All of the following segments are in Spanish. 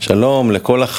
Shalom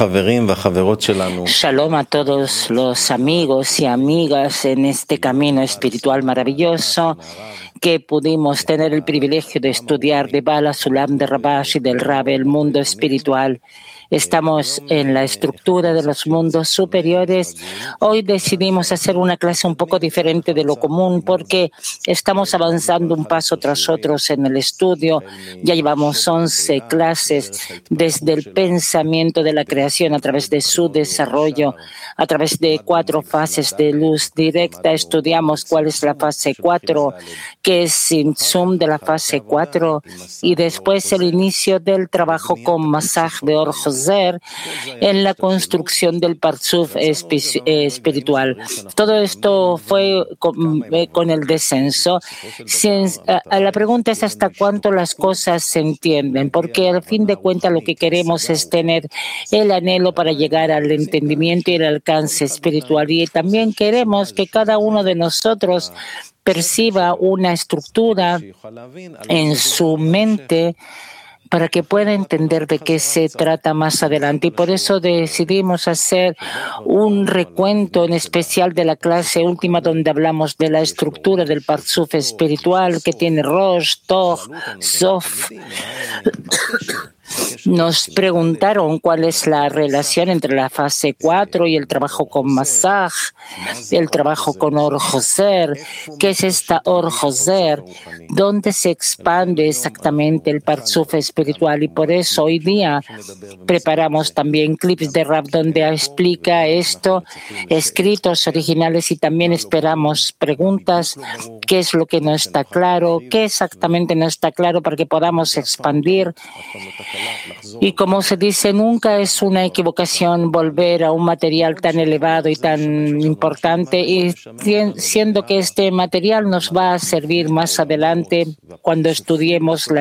a todos los amigos y amigas en este camino espiritual maravilloso que pudimos tener el privilegio de estudiar de Bala Sulam, de Rabash y del Rabbe, el mundo espiritual. Estamos en la estructura de los mundos superiores. Hoy decidimos hacer una clase un poco diferente de lo común porque estamos avanzando un paso tras otro en el estudio. Ya llevamos 11 clases desde el pensamiento de la creación a través de su desarrollo, a través de 4 fases de luz directa. Estudiamos cuál es la fase 4, que es Tzimtzum de la fase 4, y después el inicio del trabajo con Masaj de Or Joser en la construcción del Parzuf espiritual. Todo esto fue con el descenso. La pregunta es hasta cuánto las cosas se entienden, porque al fin de cuentas lo que queremos es tener el anhelo para llegar al entendimiento y el alcance espiritual, y también queremos que cada uno de nosotros perciba una estructura en su mente para que pueda entender de qué se trata más adelante. Y por eso decidimos hacer un recuento en especial de la clase última donde hablamos de la estructura del Parzuf espiritual que tiene Rosh, Tov, Sof. Nos preguntaron cuál es la relación entre la fase 4 y el trabajo con Masaj, el trabajo con Or Joser. ¿Qué es esta Or Joser? ¿Dónde se expande exactamente el Parzuf espiritual? Y por eso hoy día preparamos también clips de Rab donde explica esto, escritos originales, y también esperamos preguntas. ¿Qué es lo que no está claro? ¿Qué exactamente no está claro para que podamos expandir? Y como se dice, nunca es una equivocación volver a un material tan elevado y tan importante, y siendo que este material nos va a servir más adelante cuando estudiemos la